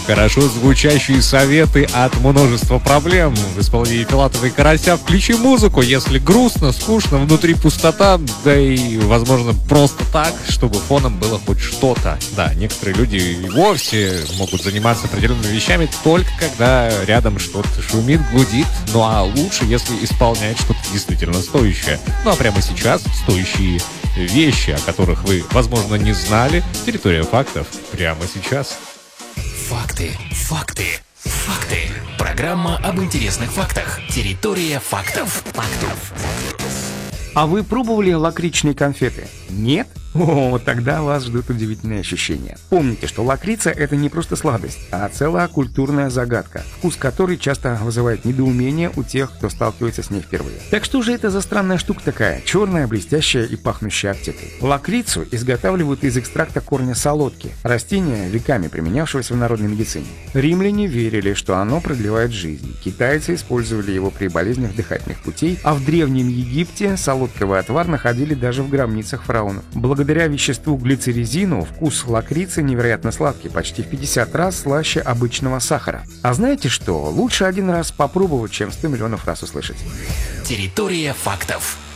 Хорошо звучащие советы от множества проблем в исполнении Филатова и Карася. Включи музыку, если грустно, скучно, внутри пустота, да и, возможно, просто так, чтобы фоном было хоть что-то. Да, некоторые люди и вовсе могут заниматься определенными вещами только когда рядом что-то шумит, гудит. Ну а лучше, если исполнять что-то действительно стоящее. Ну а прямо сейчас стоящие вещи, о которых вы, возможно, не знали. Территория фактов прямо сейчас. Факты, факты, факты. Программа об интересных фактах. Территория фактов. А вы пробовали лакричные конфеты? Нет? О, тогда вас ждут удивительные ощущения. Помните, что лакрица — это не просто сладость, а целая культурная загадка, вкус которой часто вызывает недоумение у тех, кто сталкивается с ней впервые. Так что же это за странная штука такая, черная, блестящая и пахнущая аптекой? Лакрицу изготавливают из экстракта корня солодки, растения, веками применявшегося в народной медицине. Римляне верили, что оно продлевает жизнь. Китайцы использовали его при болезнях дыхательных путей, а в Древнем Египте солодковый отвар находили даже в гробницах фараонов. Благодаря веществу глицеризину вкус лакрицы невероятно сладкий, почти в 50 раз слаще обычного сахара. А знаете что? Лучше один раз попробовать, чем 100 миллионов раз услышать. Территория фактов.